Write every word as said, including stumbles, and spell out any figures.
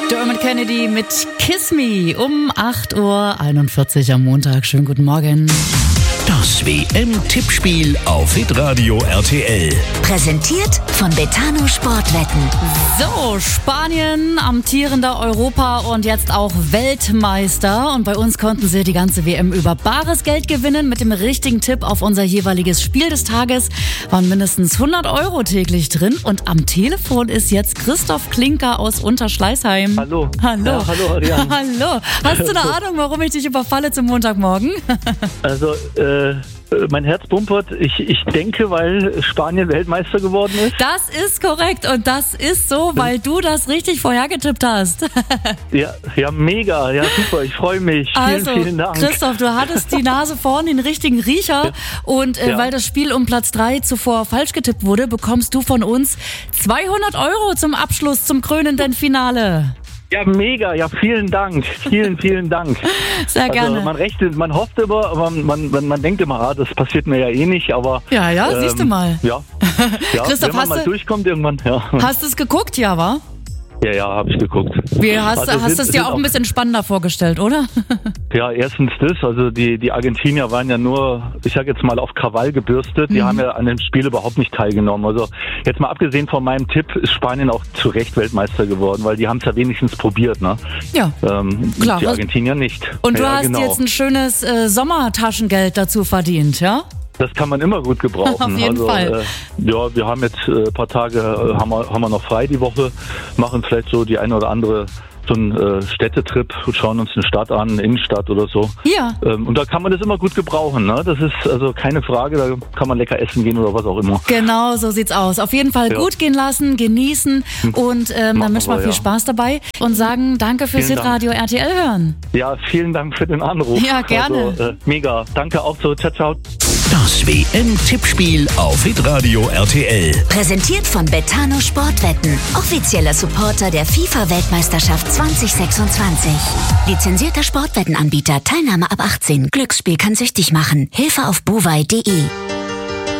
Dermot Kennedy mit Kiss Me um acht Uhr einundvierzig am Montag. Schönen guten Morgen. Das W M-Tippspiel auf Hitradio R T L. Präsentiert von Betano Sportwetten. So, Spanien, amtierender Europa- und jetzt auch Weltmeister. Und bei uns konnten sie die ganze W M über bares Geld gewinnen. Mit dem richtigen Tipp auf unser jeweiliges Spiel des Tages waren mindestens hundert Euro täglich drin. Und am Telefon ist jetzt Christoph Klinker aus Unterschleißheim. Hallo. Hallo. Ja, hallo, Ariane. Hallo. Hast du eine Ahnung, warum ich dich überfalle zum Montagmorgen? Also, äh, mein Herz pumpert. Ich, ich denke, weil Spanien Weltmeister geworden ist. Das ist korrekt und das ist so, weil du das richtig vorhergetippt hast. Ja, ja, mega. Ja, super. Ich freue mich. Also, vielen, vielen Dank. Christoph, du hattest die Nase vorn, den richtigen Riecher. Und äh, Ja. weil das Spiel um Platz drei zuvor falsch getippt wurde, bekommst du von uns zweihundert Euro zum Abschluss, zum krönenden Finale. Ja, mega. Ja, vielen Dank. Vielen, vielen Dank. Sehr gerne. Also, man rechnet, man hofft immer, aber man, man, man denkt immer, ah, das passiert mir ja eh nicht, aber... Ja, ja, siehst du mal. Ja. Ja, Christoph, wenn man hast mal du- durchkommt irgendwann, ja. Hast du es geguckt, ja, wa? Ja, ja, habe ich geguckt. Wie hast, Also hast sind- du es dir sind auch ein bisschen spannender vorgestellt, oder? Ja, erstens das, also die, die Argentinier waren ja nur, ich sag jetzt mal, auf Krawall gebürstet. Die Mhm. haben ja an dem Spiel überhaupt nicht teilgenommen. Also jetzt mal abgesehen von meinem Tipp ist Spanien auch zu Recht Weltmeister geworden, weil die haben es ja wenigstens probiert, ne? Ja. Ähm, Klar. Die Argentinier nicht. Und du ja, hast genau. jetzt ein schönes äh, Sommertaschengeld dazu verdient, ja? Das kann man immer gut gebrauchen. Auf jeden also, Fall. Äh, ja, wir haben jetzt äh, ein paar Tage, äh, haben, wir, haben wir noch frei die Woche, machen vielleicht so die eine oder andere so einen äh, Städtetrip, schauen uns eine Stadt an, eine Innenstadt oder so. Ja. Ähm, und da kann man das immer gut gebrauchen. Ne? Das ist also keine Frage, da kann man lecker essen gehen oder was auch immer. Genau, so sieht's aus. Auf jeden Fall Ja. gut gehen lassen, genießen und ähm, dann Machen wünschen wir wir, viel ja. Spaß dabei und sagen danke fürs Vielen Dank. Hitradio R T L hören. Ja, vielen Dank für den Anruf. Ja, gerne. Also, äh, mega. Danke auch so. Ciao, ciao. Das W M-Tippspiel auf Hitradio R T L. Präsentiert von Betano Sportwetten. Offizieller Supporter der FIFA-Weltmeisterschaft zwanzig sechsundzwanzig. Lizenzierter Sportwettenanbieter. Teilnahme ab achtzehn. Glücksspiel kann süchtig machen. Hilfe auf bovai punkt de.